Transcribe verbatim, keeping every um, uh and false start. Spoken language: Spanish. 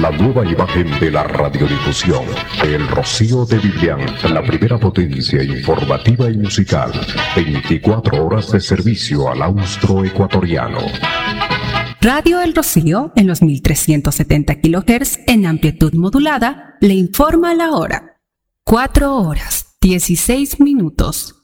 la nueva imagen de la radiodifusión. El Rocío de Biblián, la primera potencia informativa y musical. veinticuatro horas de servicio al austroecuatoriano. Radio El Rocío, en los mil trescientos setenta kilohertz en amplitud modulada, le informa la hora. cuatro horas, dieciséis minutos.